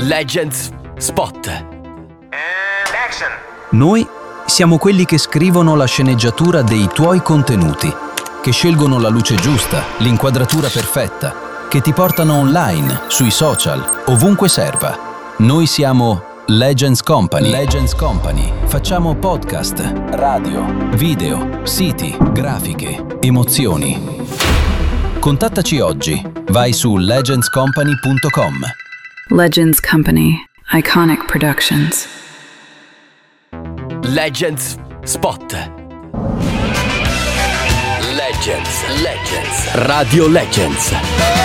Legends Spot. Noi siamo quelli che scrivono la sceneggiatura dei tuoi contenuti, che scelgono la luce giusta, l'inquadratura perfetta, che ti portano online, sui social, ovunque serva. Noi siamo Legends Company. Legends Company. Facciamo podcast, radio, video, siti, grafiche, emozioni. Contattaci oggi. Vai su legendscompany.com. Legends Company. Iconic Productions. Legends Spot. Legends. Radio Legends.